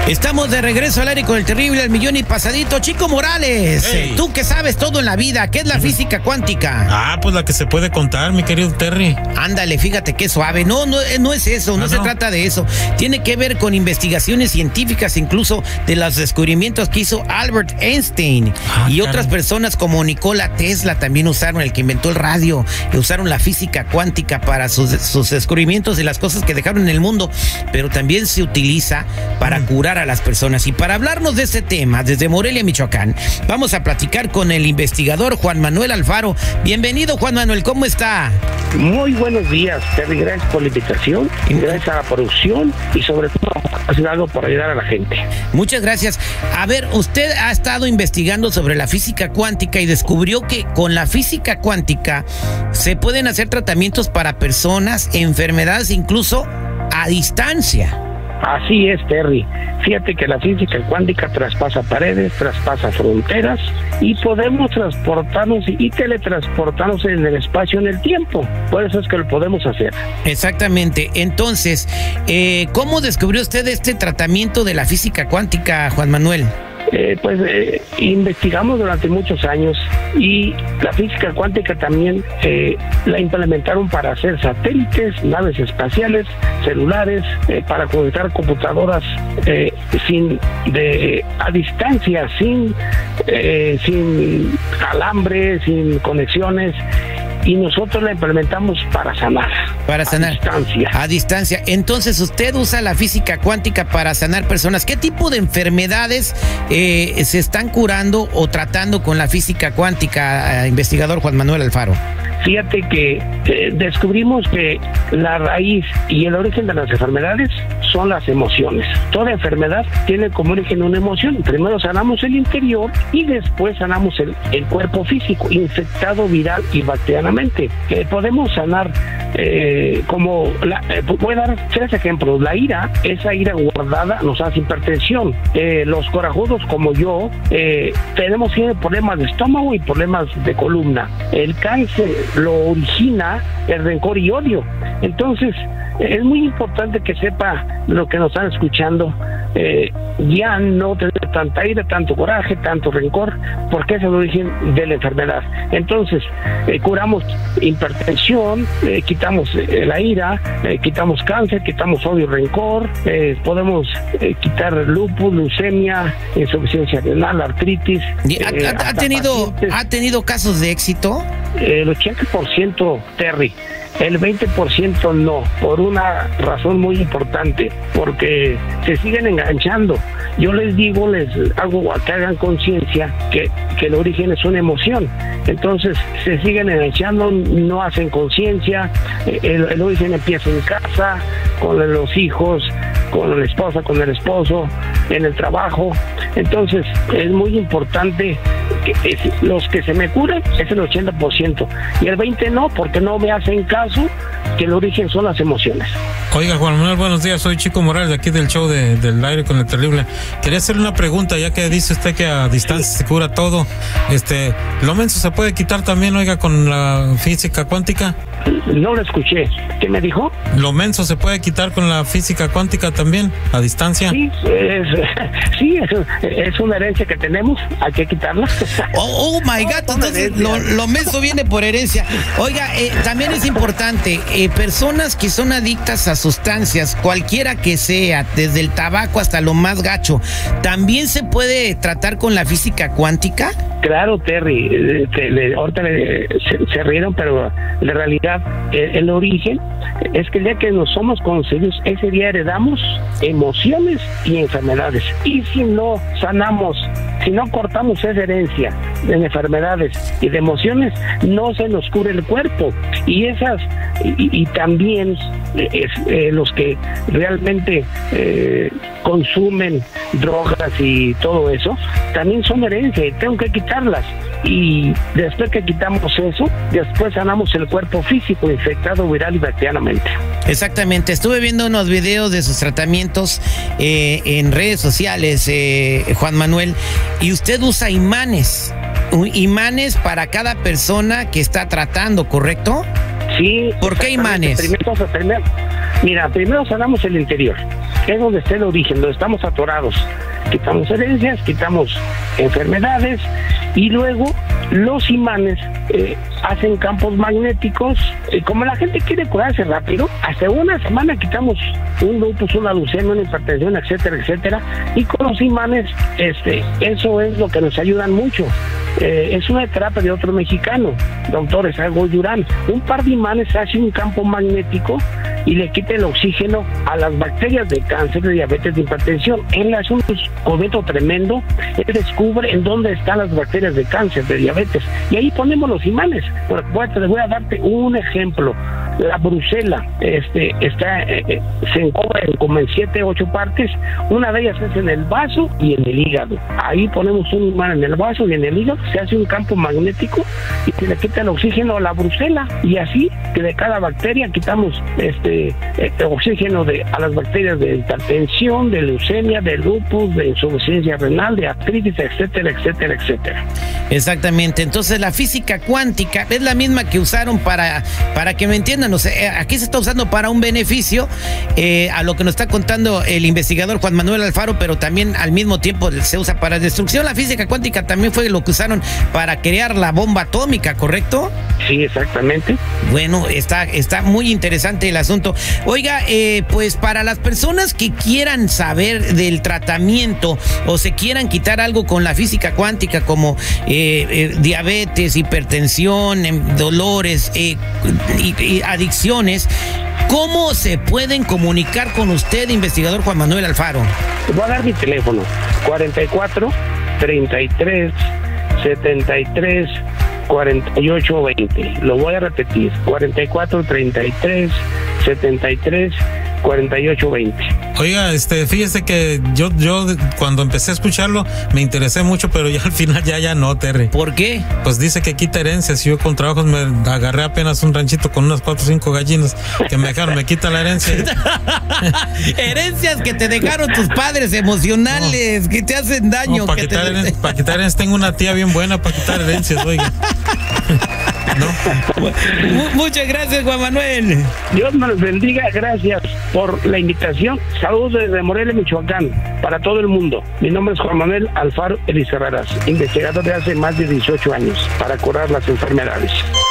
Estamos de regreso al aire con el terrible al millón y pasadito. Chico Morales, hey. Tú que sabes todo en la vida, ¿qué es la física cuántica? Ah, pues la que se puede contar, mi querido Terry. Ándale, fíjate qué suave. No es eso, no se trata de eso. Tiene que ver con investigaciones científicas, incluso de los descubrimientos que hizo Albert Einstein. Y otras personas como Nikola Tesla también usaron, el que inventó el radio, usaron la física cuántica para sus descubrimientos y las cosas que dejaron en el mundo, pero también se utiliza para curar a las personas. Y para hablarnos de este tema, desde Morelia, Michoacán, vamos a platicar con el investigador Juan Manuel Alfaro. Bienvenido, Juan Manuel, ¿cómo está? Muy buenos días, Terry, gracias por la invitación, gracias a la producción y sobre todo hacer algo para ayudar a la gente. Muchas gracias. A ver, usted ha estado investigando sobre la física cuántica y descubrió que con la física cuántica se pueden hacer tratamientos para personas, enfermedades, incluso a distancia. Así es, Terry. Fíjate que la física cuántica traspasa paredes, traspasa fronteras y podemos transportarnos y teletransportarnos en el espacio, en el tiempo. Por eso es que lo podemos hacer. Exactamente. Entonces, ¿cómo descubrió usted este tratamiento de la física cuántica, Juan Manuel? Investigamos durante muchos años y la física cuántica también la implementaron para hacer satélites, naves espaciales, celulares, para conectar computadoras a distancia, sin alambre, sin conexiones. Y nosotros la implementamos para sanar. Para sanar. A distancia. Entonces, usted usa la física cuántica para sanar personas. ¿Qué tipo de enfermedades se están curando o tratando con la física cuántica, investigador Juan Manuel Alfaro? Fíjate que descubrimos que la raíz y el origen de las enfermedades son las emociones. Toda enfermedad tiene como origen una emoción. Primero sanamos el interior y después sanamos el cuerpo físico, infectado viral y bacterianamente. Podemos sanar voy a dar 3 ejemplos. La ira, esa ira guardada nos hace hipertensión. Los corajudos como yo tenemos problemas de estómago y problemas de columna. El cáncer lo origina el rencor y odio. Entonces es muy importante que sepa lo que nos están escuchando, ya no tener tanta ira, tanto coraje, tanto rencor, porque es el origen de la enfermedad. Entonces curamos hipertensión, quitamos la ira, quitamos cáncer, quitamos odio y rencor, podemos quitar lupus, leucemia, insuficiencia renal, artritis. ¿Ha tenido casos de éxito? El 80%, Terry. El 20% no, por una razón muy importante, porque se siguen enganchando. Yo les hago que hagan conciencia que el origen es una emoción. Entonces se siguen enganchando, no hacen conciencia. El origen empieza en casa, con los hijos, con la esposa, con el esposo, en el trabajo. Entonces es muy importante que los que se me curan es el 80% y el 20% no, porque no me hacen caso que el origen son las emociones. Oiga, Juan Manuel, buenos días, soy Chico Morales de aquí del show del aire con el terrible. Quería hacerle una pregunta, ya que dice usted que a distancia se cura todo. ¿Lo menso se puede quitar también, oiga, con la física cuántica? No lo escuché. ¿Qué me dijo? ¿Lo menso se puede quitar con la física cuántica también, a distancia? Sí, es una herencia que tenemos, hay que quitarla. Oh my God, entonces lo menso viene por herencia. Oiga, también es importante, personas que son adictas a sustancias, cualquiera que sea, desde el tabaco hasta lo más gacho, ¿también se puede tratar con la física cuántica? Claro, Terry, ahorita se rieron, pero la realidad, el origen es que el día que nos somos concebidos, ese día heredamos emociones y enfermedades. Y si no sanamos, si no cortamos esa herencia de enfermedades y de emociones, no se nos cura el cuerpo. Y también los que realmente consumen drogas y todo eso, también son herencia y tengo que quitarlas. Y después que quitamos eso, después sanamos el cuerpo físico infectado viral y bacterianamente. Exactamente, estuve viendo unos videos de sus tratamientos en redes sociales, Juan Manuel, y usted usa imanes para cada persona que está tratando, ¿correcto? Sí. ¿Por qué imanes? Primero sanamos el interior. es donde está el origen, donde estamos atorados. Quitamos herencias, quitamos enfermedades y luego los imanes hacen campos magnéticos. Como la gente quiere curarse rápido, hasta una semana quitamos un lupus, una leucemia, una hipertensión, etcétera, etcétera. Y con los imanes, eso es lo que nos ayudan mucho. Es una terapia de otro mexicano, doctor Esago Durán. Un par de imanes hace un campo magnético y le quita el oxígeno a las bacterias de cáncer, de diabetes, de hipertensión. Él hace un descubrimiento tremendo. Él descubre en dónde están las bacterias de cáncer, de diabetes, y ahí ponemos los imanes. Voy a darte un ejemplo. La brucela se encuentra como en 7, 8 partes. Una de ellas es en el vaso y en el hígado. Ahí ponemos un imán en el vaso y en el hígado, se hace un campo magnético y se le quita el oxígeno a la brucela, y así que de cada bacteria quitamos oxígeno a las bacterias de hipertensión, de leucemia, de lupus, de insuficiencia renal, de artritis, etcétera, etcétera, etcétera. Exactamente. Entonces la física cuántica es la misma que usaron para que me entiendan. O sea, aquí se está usando para un beneficio, a lo que nos está contando el investigador Juan Manuel Alfaro, pero también al mismo tiempo se usa para destrucción. La física cuántica también fue lo que usaron para crear la bomba atómica, ¿correcto? Sí, exactamente. Bueno, está muy interesante el asunto. Oiga, pues para las personas que quieran saber del tratamiento o se quieran quitar algo con la física cuántica, como diabetes, hipertensión, dolores y adicciones, ¿cómo se pueden comunicar con usted, investigador Juan Manuel Alfaro? Te voy a dar mi teléfono: 44 33 73 48 20. Lo voy a repetir: 44 33 73 48 20. Oiga, fíjese que yo cuando empecé a escucharlo me interesé mucho, pero ya al final ya no, Terry. ¿Por qué? Pues dice que quita herencias. Yo con trabajos me agarré apenas un ranchito con unas 4 o 5 gallinas que me dejaron, me quita la herencia. Herencias que te dejaron tus padres emocionales, que te hacen daño. No, para quitar herencias, tengo una tía bien buena para quitar herencias, oiga. ¿No? Muchas gracias, Juan Manuel. Dios me los bendiga, gracias por la invitación. Saludos desde Morelia, Michoacán, para todo el mundo. Mi nombre es Juan Manuel Alfaro Elizarraras, investigador de hace más de 18 años para curar las enfermedades.